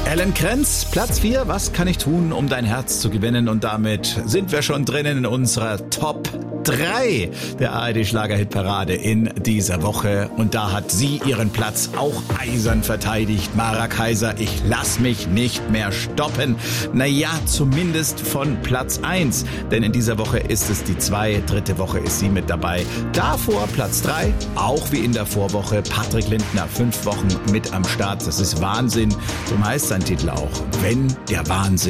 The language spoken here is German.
Alan Krenz, Platz 4. Was kann ich tun, um dein Herz zu gewinnen? Und damit sind wir schon drinnen in unserer Top 3 der ARD-Schlagerhitparade in dieser Woche. Und da hat sie ihren Platz auch eisern verteidigt. Mara Kaiser, ich lass mich nicht mehr stoppen. Naja, zumindest von Platz 1. Denn in dieser Woche ist es die 2. Dritte Woche ist sie mit dabei. Davor Platz 3, auch wie in der Vorwoche. Patrick Lindner, 5 Wochen mit am Start. Das ist Wahnsinn. So heißt sein Titel auch. Wenn der Wahnsinn